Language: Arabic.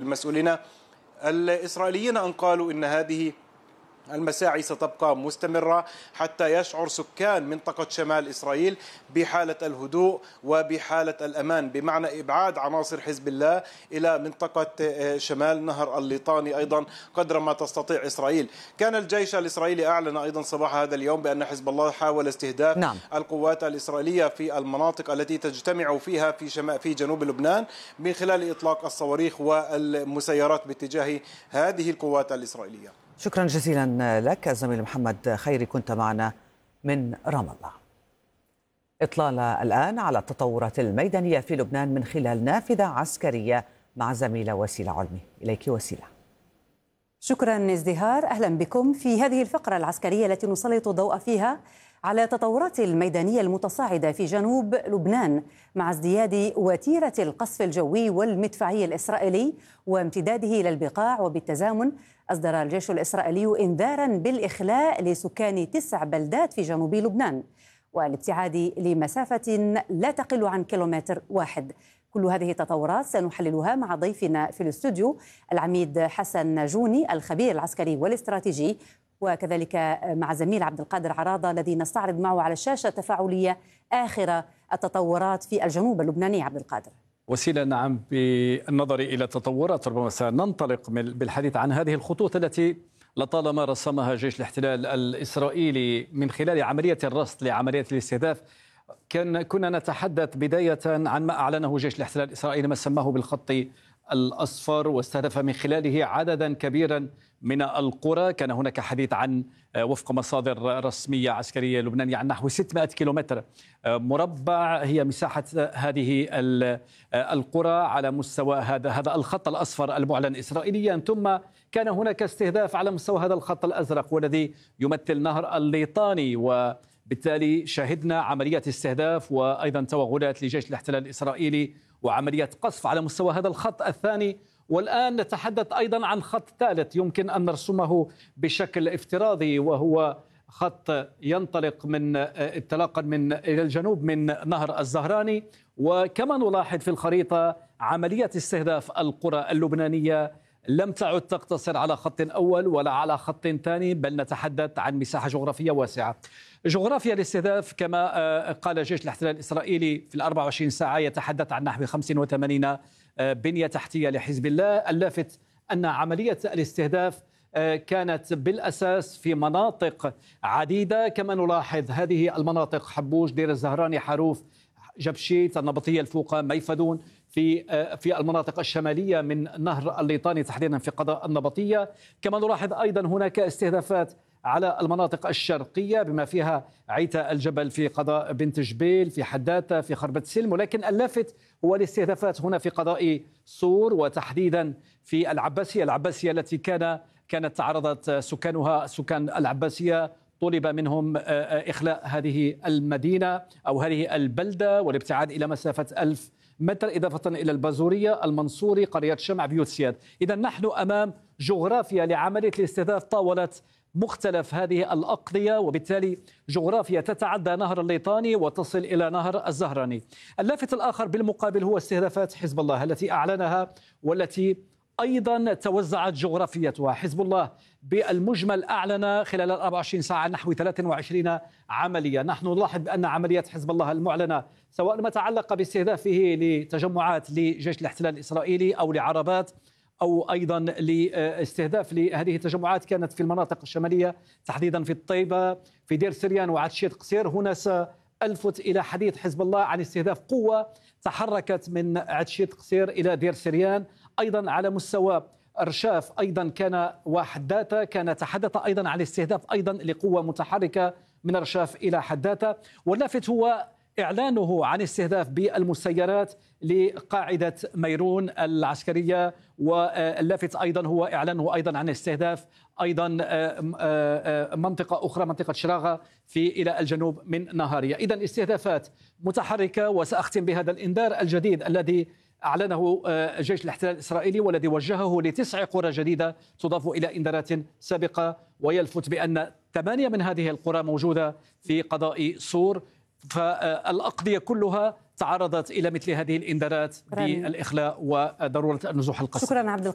المسؤولين الإسرائيليين أن قالوا إن هذه المساعي ستبقى مستمرة حتى يشعر سكان منطقة شمال إسرائيل بحالة الهدوء وبحالة الأمان، بمعنى إبعاد عناصر حزب الله إلى منطقة شمال نهر الليطاني أيضا قدر ما تستطيع إسرائيل. كان الجيش الإسرائيلي أعلن أيضا صباح هذا اليوم بأن حزب الله حاول استهداف القوات الإسرائيلية في المناطق التي تجتمع فيها في جنوب لبنان من خلال إطلاق الصواريخ والمسيرات باتجاه هذه القوات الإسرائيلية. شكرا جزيلا لك الزميل محمد خيري، كنت معنا من رام الله. إطلالة الآن على التطورات الميدانية في لبنان من خلال نافذة عسكرية مع زميلة وسيلة علمي. إليك وسيلة. شكرا ازدهار، أهلا بكم في هذه الفقرة العسكرية التي نسلط الضوء فيها على التطورات الميدانية المتصاعدة في جنوب لبنان مع ازدياد وتيرة القصف الجوي والمدفعي الإسرائيلي وامتداده إلى البقاع. وبالتزامن أصدر الجيش الإسرائيلي إنذارا بالإخلاء لسكان 9 بلدات في جنوب لبنان والابتعاد لمسافة لا تقل عن 1 كيلومتر. كل هذه التطورات سنحللها مع ضيفنا في الاستوديو العميد حسن جوني الخبير العسكري والاستراتيجي، وكذلك مع زميل عبد القادر عراضة الذي نستعرض معه على الشاشة التفاعلية آخر التطورات في الجنوب اللبناني. عبد القادر. وسيلة، نعم، بالنظر إلى التطورات ربما سننطلق بالحديث عن هذه الخطوط التي لطالما رسمها جيش الاحتلال الإسرائيلي من خلال عملية الرصد لعملية الاستهداف. كنا نتحدث بداية عن ما أعلنه جيش الاحتلال الإسرائيلي، ما سماه بالخط الأصفر، واستهدف من خلاله عددا كبيرا من القرى. كان هناك حديث عن وفق مصادر رسمية عسكرية لبنانية عن نحو 600 كيلومتر مربع هي مساحة هذه القرى على مستوى هذا الخط الأصفر المعلن إسرائيليا. ثم كان هناك استهداف على مستوى هذا الخط الأزرق والذي يمثل نهر الليطاني، وبالتالي شهدنا عمليات استهداف وأيضا توغلات لجيش الاحتلال الإسرائيلي وعمليات قصف على مستوى هذا الخط الثاني. والآن نتحدث أيضا عن خط ثالث يمكن أن نرسمه بشكل افتراضي، وهو خط ينطلق من انطلاقا من إلى الجنوب من نهر الزهراني. وكما نلاحظ في الخريطة عمليات استهداف القرى اللبنانية لم تعد تقتصر على خط أول ولا على خط ثاني، بل نتحدث عن مساحة جغرافية واسعة. جغرافيا الاستهداف كما قال جيش الاحتلال الإسرائيلي في 24 ساعة يتحدث عن نحو 85 بنية تحتية لحزب الله. اللافت أن عملية الاستهداف كانت بالأساس في مناطق عديدة، كما نلاحظ هذه المناطق: حبوش، دير الزهراني، حروف، جبشيت، النبطية الفوقة، ميفدون في المناطق الشمالية من نهر الليطاني تحديدا في قضاء النبطية. كما نلاحظ أيضا هناك استهدافات على المناطق الشرقية بما فيها عيتا الجبل في قضاء بنت جبيل، في حداثة، في خربة سلم. ولكن اللافت هو الاستهدافات هنا في قضاء صور وتحديدا في العباسية التي كانت تعرضت سكان العباسية طلب منهم إخلاء هذه المدينة أو هذه البلدة والابتعاد إلى مسافة 1000 متر، إضافة إلى البازورية، المنصوري، قرية شمع، بيوت سياد. إذا نحن أمام جغرافيا لعملية الاستهداف طاولت مختلف هذه الأقضية، وبالتالي جغرافيا تتعدى نهر الليطاني وتصل إلى نهر الزهراني. اللافت الآخر بالمقابل هو استهدافات حزب الله التي أعلنها والتي أيضا توزعت جغرافيتها. حزب الله بالمجمل أعلن خلال 24 ساعة نحو 23 عملية. نحن نلاحظ بأن عمليات حزب الله المعلنة سواء ما تعلق باستهدافه لتجمعات لجيش الاحتلال الإسرائيلي أو لعربات أو أيضا لاستهداف لهذه التجمعات كانت في المناطق الشمالية تحديدا في الطيبة، في دير سريان وعتشيت قصير. هنا سألفت إلى حديث حزب الله عن استهداف قوة تحركت من عتشيت قصير إلى دير سريان. أيضا على مستوى رشاف أيضا كان وحداثة كان تحدث أيضا عن استهداف أيضا لقوة متحركة من رشاف إلى حداثة. واللافت هو إعلانه عن استهداف بالمسيرات لقاعدة ميرون العسكرية. واللافت أيضا هو إعلانه أيضا عن استهداف أيضا منطقة أخرى، منطقة شراغة إلى الجنوب من نهارية. إذن استهدافات متحركة. وسأختم بهذا الإنذار الجديد الذي أعلنه جيش الاحتلال الإسرائيلي والذي وجهه ل9 قرى جديدة تضاف إلى إنذارات سابقة. ويلفت بأن 8 من هذه القرى موجودة في قضاء صور. فالأقضية كلها تعرضت إلى مثل هذه الإنذارات بالإخلاء وضرورة النزوح القسري. شكرا عبد